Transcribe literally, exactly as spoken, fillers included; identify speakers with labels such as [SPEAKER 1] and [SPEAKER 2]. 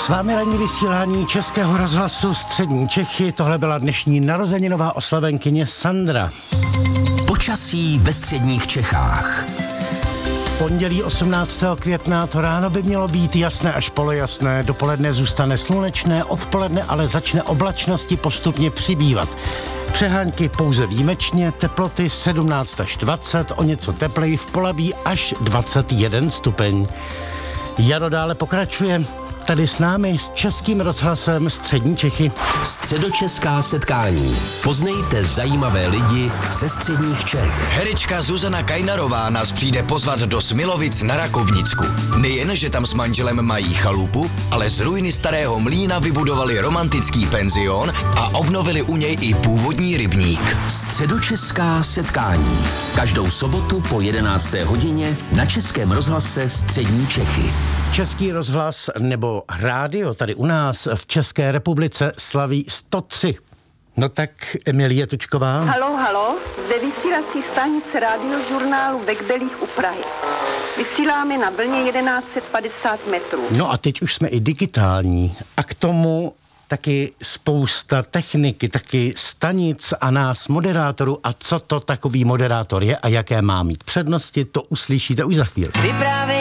[SPEAKER 1] S vámi ranní vysílání Českého rozhlasu Střední Čechy. Tohle byla dnešní narozeninová oslavenkyně Sandra.
[SPEAKER 2] Počasí ve středních Čechách.
[SPEAKER 1] Pondělí osmnáctého května to ráno by mělo být jasné až polojasné, dopoledne zůstane slunečné, odpoledne ale začne oblačnosti postupně přibývat. Přehánky pouze výjimečně, teploty sedmnáct až dvacet, o něco tepleji v Polabí až dvacet jeden stupeň. Jaro dále pokračuje. Tady s námi s Českým rozhlasem Střední Čechy.
[SPEAKER 2] Středočeská setkání. Poznejte zajímavé lidi ze středních Čech.
[SPEAKER 3] Herečka Zuzana Kajnarová nás přijde pozvat do Smilovic na Rakovnicku. Nejen, že tam s manželem mají chalupu, ale z ruiny starého mlýna vybudovali romantický penzion a obnovili u něj i původní rybník.
[SPEAKER 2] Středočeská setkání. Každou sobotu po jedenácté hodině na Českém rozhlase Střední Čechy.
[SPEAKER 1] Český rozhlas nebo rádio tady u nás v České republice slaví sto tři. No tak Emilie Tučková.
[SPEAKER 4] Halo, halo, zde vysílací stanice radiožurnálu Bekbelích u Prahy. Vysíláme na vlně jedenáct set padesát metrů.
[SPEAKER 1] No a teď už jsme i digitální. A k tomu taky spousta techniky, taky stanic a nás moderátorů. A co to takový moderátor je a jaké má mít přednosti, to uslyšíte už za chvíli.